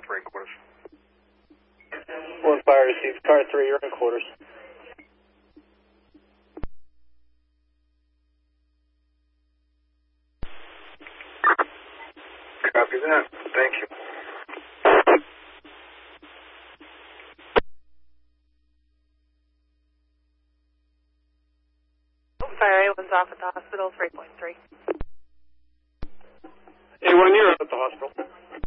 3 quarters. 1 fire received. Car 3, you're in quarters. Copy that. Thank you. Fire A1's off at the hospital, 3.3. A1, you're at the hospital.